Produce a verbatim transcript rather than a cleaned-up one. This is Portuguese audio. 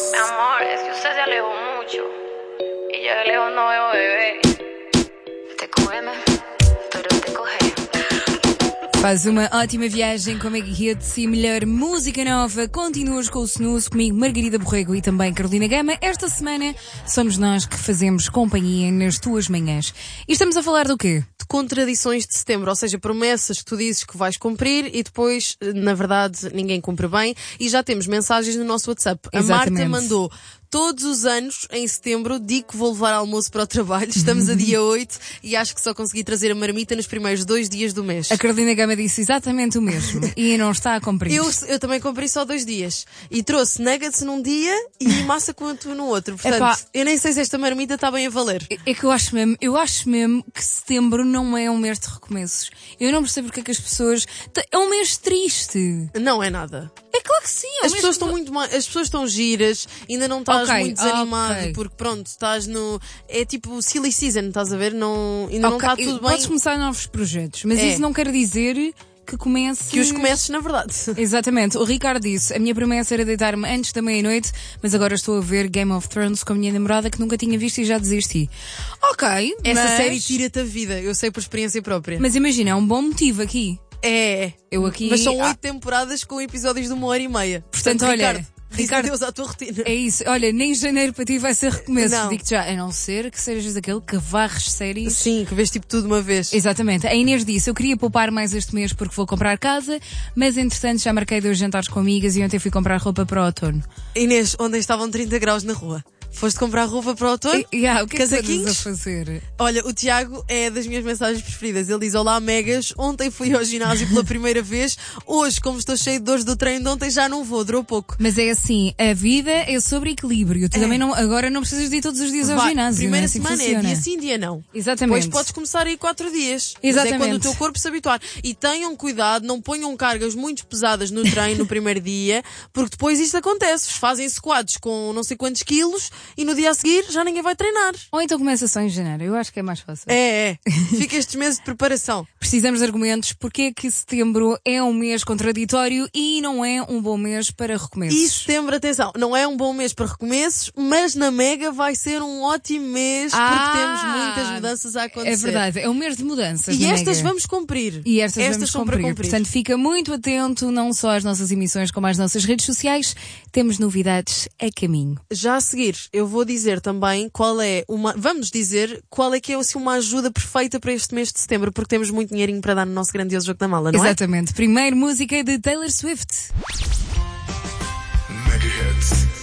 Mi amor, es que usted se alejó mucho y yo de lejos no veo bebé. Te come, pero te coge. Faz uma ótima viagem com a Mega Hits e melhor música nova. Continuas com o Snooze, comigo Margarida Borrego e também Carolina Gama. Esta semana somos nós que fazemos companhia nas tuas manhãs. E estamos a falar do quê? De contradições de setembro, ou seja, promessas que tu dizes que vais cumprir e depois, na verdade, ninguém cumpre bem. E já temos mensagens no nosso WhatsApp. Exatamente. A Marta mandou: todos os anos, em setembro, digo que vou levar almoço para o trabalho. Estamos a dia oito e acho que só consegui trazer a marmita nos primeiros dois dias do mês. A Carolina Gama disse exatamente o mesmo e não está a cumprir. Eu, eu também comprei só dois dias. E trouxe nuggets num dia e massa com atum no outro. Portanto, Epá, eu nem sei se esta marmita está bem a valer. É que eu acho mesmo, eu acho mesmo que setembro não é um mês de recomeços. Eu não percebo porque é que as pessoas... É um mês triste. Não é nada. É claro que sim. É um As mês pessoas de- estão muito mais, as pessoas estão giras, ainda não estás Ok, muito desanimado, ok. porque pronto, estás no, é tipo silly season, estás a ver? Não, ainda Ok, não está tudo bem. Podes começar novos projetos, mas É. isso não quer dizer que comece... Que os comeces na verdade. Exatamente. O Ricardo disse, a minha promessa era deitar-me antes da meia-noite, mas agora estou a ver Game of Thrones com a minha namorada que nunca tinha visto e já desisti. Ok, Essa mas... série tira-te a vida, eu sei por experiência própria. Mas imagina, é um bom motivo aqui. É. Eu aqui... Mas são Ah, oito temporadas com episódios de uma hora e meia. Portanto, olha, Ricardo, diz Ricardo- adeus à tua rotina. É isso. Olha, nem janeiro para ti vai ser recomeço. Não. Digo-te já, a não ser que sejas aquele que varres séries. Sim, que vês tipo tudo de uma vez. Exatamente. A Inês disse, eu queria poupar mais este mês porque vou comprar casa, mas entretanto já marquei dois jantares com amigas e ontem fui comprar roupa para o outono. Inês, ontem estavam trinta graus na rua. Foste comprar roupa para o outono? E, yeah, o que é que tu andas Casaquinhos? a fazer? Olha, o Tiago é das minhas mensagens preferidas. Ele diz: olá, megas, ontem fui ao ginásio pela primeira vez. Hoje, como estou cheio de dores do treino de ontem, já não vou, durou pouco. Mas é assim, a vida é sobre equilíbrio. Tu É. também não, agora não precisas de ir todos os dias ao Vai, ginásio. primeira não é assim que semana é funciona. dia sim, dia não. Exatamente. Depois podes começar a ir quatro dias. Mas Exatamente. é quando o teu corpo se habituar. E tenham cuidado, não ponham cargas muito pesadas no treino no primeiro dia, porque depois isto acontece. Fazem squats com não sei quantos quilos e no dia a seguir já ninguém vai treinar. Ou então começa só em janeiro. Eu acho que é mais fácil. É, é. Fica estes meses de preparação. Precisamos de argumentos porque é que setembro é um mês contraditório e não é um bom mês para recomeços. E setembro, atenção, não é um bom mês para recomeços, mas na Mega vai ser um ótimo mês porque Ah, temos muitas mudanças a acontecer. É verdade, é um mês de mudanças. E na estas Mega. vamos cumprir. E estas, estas vamos são cumprir. para cumprir. Portanto, fica muito atento, não só às nossas emissões, como às nossas redes sociais. Temos novidades a caminho. Já a seguir, eu vou dizer também qual é uma. Vamos dizer qual é que é assim, uma ajuda perfeita para este mês de setembro, porque temos muito dinheirinho para dar no nosso grandioso jogo da mala, não é? Exatamente. Primeiro, música de Taylor Swift. Mega Hits.